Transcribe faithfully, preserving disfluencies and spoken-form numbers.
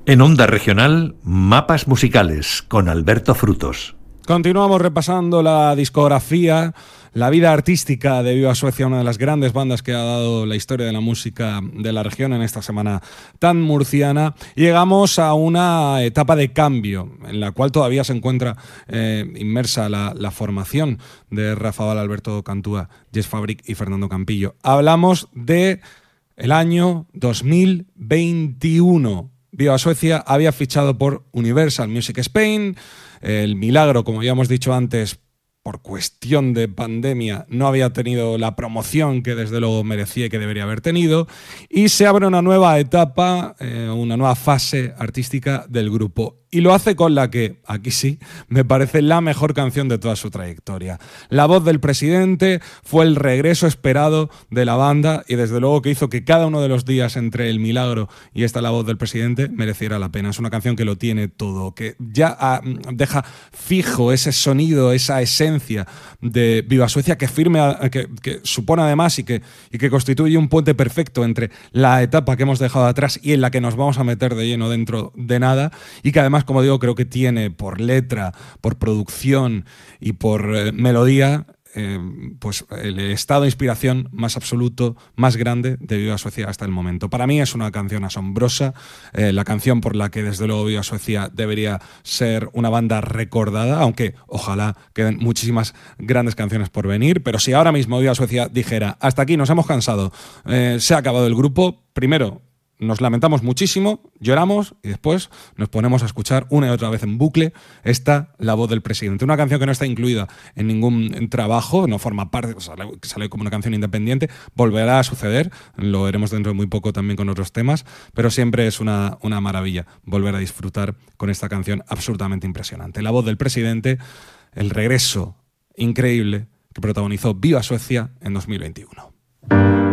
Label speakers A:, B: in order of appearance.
A: En Onda Regional, Mapas Musicales, con Alberto Frutos.
B: Continuamos repasando la discografía, la vida artística de Viva Suecia, una de las grandes bandas que ha dado la historia de la música de la región en esta semana tan murciana. Y llegamos a una etapa de cambio en la cual todavía se encuentra eh, inmersa la, la formación de Rafael Alberto Cantúa, Jess Fabric y Fernando Campillo. Hablamos de el año dos mil veintiuno. Viva Suecia había fichado por Universal Music Spain. El Milagro, como ya hemos dicho antes, por cuestión de pandemia, no había tenido la promoción que desde luego merecía y que debería haber tenido. Y se abre una nueva etapa, eh, una nueva fase artística del grupo. Y lo hace con la que, aquí sí, me parece la mejor canción de toda su trayectoria. La voz del presidente fue el regreso esperado de la banda y desde luego que hizo que cada uno de los días entre El Milagro y esta La voz del presidente mereciera la pena. Es una canción que lo tiene todo, que ya ah, deja fijo ese sonido, esa esencia de Viva Suecia que, firme a, que, que supone además y que, y que constituye un puente perfecto entre la etapa que hemos dejado atrás y en la que nos vamos a meter de lleno dentro de nada, y que además, como digo, creo que tiene por letra, por producción y por eh, melodía eh, pues el estado de inspiración más absoluto, más grande de Viva Suecia hasta el momento. Para mí es una canción asombrosa, eh, la canción por la que desde luego Viva Suecia debería ser una banda recordada, aunque ojalá queden muchísimas grandes canciones por venir. Pero si ahora mismo Viva Suecia dijera hasta aquí, nos hemos cansado, eh, se ha acabado el grupo, primero nos lamentamos muchísimo, lloramos y después nos ponemos a escuchar una y otra vez en bucle esta La voz del presidente. Una canción que no está incluida en ningún trabajo, no forma parte, sale, sale como una canción independiente, volverá a suceder, lo veremos dentro de muy poco también con otros temas, pero siempre es una, una maravilla volver a disfrutar con esta canción absolutamente impresionante. La voz del presidente, el regreso increíble que protagonizó Viva Suecia en dos mil veintiuno.